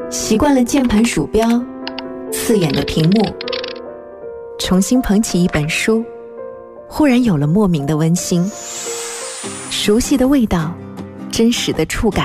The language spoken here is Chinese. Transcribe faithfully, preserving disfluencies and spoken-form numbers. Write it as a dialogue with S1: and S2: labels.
S1: 习惯了键盘鼠标，刺眼的屏幕，重新捧起一本书，忽然有了莫名的温馨。熟悉的味道，真实的触感，